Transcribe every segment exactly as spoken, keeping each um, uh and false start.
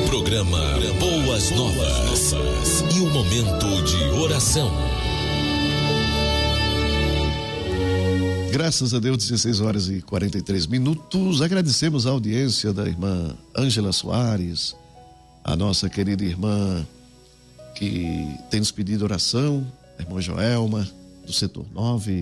Programa Boas Novas. E o momento de oração. Graças a Deus, dezesseis horas e quarenta e três minutos. Agradecemos a audiência da irmã Ângela Soares, a nossa querida irmã que tem nos pedido oração, a irmã Joelma, do setor nove.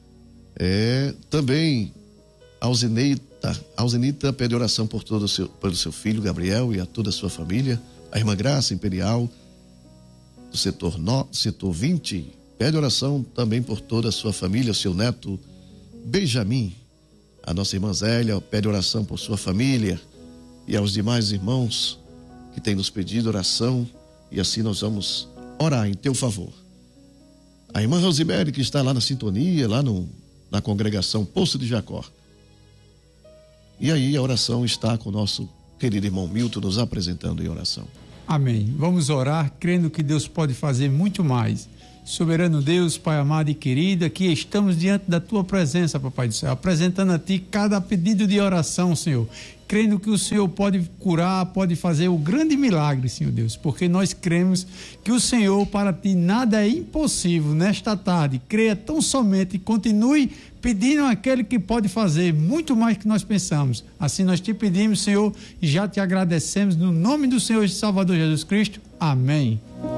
É, também a Alzenita, a Alzenita pede oração por todo o seu, pelo seu filho Gabriel e a toda a sua família. A irmã Graça Imperial, do setor, no, setor vinte, pede oração também por toda a sua família, o seu neto Benjamin. A nossa irmã Zélia pede oração por sua família e aos demais irmãos que têm nos pedido oração, e assim nós vamos orar em teu favor. A irmã Rosemary, que está lá na sintonia, lá no, na congregação Poço de Jacó. E aí a oração está com o nosso querido irmão Milton nos apresentando em oração. Amém. Vamos orar crendo que Deus pode fazer muito mais. Soberano Deus, Pai amado e querido, aqui estamos diante da Tua presença, Papai do Céu, apresentando a Ti cada pedido de oração, Senhor, crendo que o Senhor pode curar, pode fazer o grande milagre, Senhor Deus, porque nós cremos que o Senhor, para Ti, nada é impossível. Nesta tarde, creia tão somente e continue pedindo àquele que pode fazer muito mais que nós pensamos. Assim nós Te pedimos, Senhor, e já Te agradecemos no nome do Senhor e Salvador Jesus Cristo. Amém.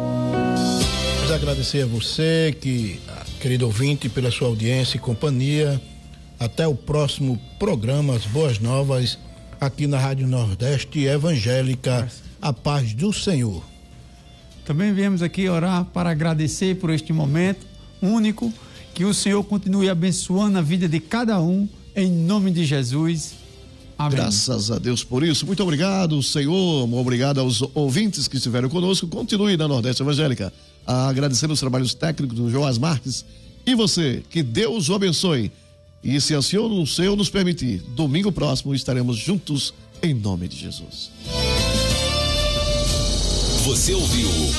Agradecer a você, que, querido ouvinte, pela sua audiência e companhia. Até o próximo programa, As Boas Novas, aqui na Rádio Nordeste Evangélica. A paz do Senhor. Também viemos aqui orar para agradecer por este momento único, que o Senhor continue abençoando a vida de cada um, em nome de Jesus. Amém. Graças a Deus por isso. Muito obrigado, Senhor. Obrigado aos ouvintes que estiveram conosco. Continue na Nordeste Evangélica. Agradecer os trabalhos técnicos do Joás Marques. E você, que Deus o abençoe. E se assim o Senhor nos permitir, domingo próximo estaremos juntos em nome de Jesus. Você ouviu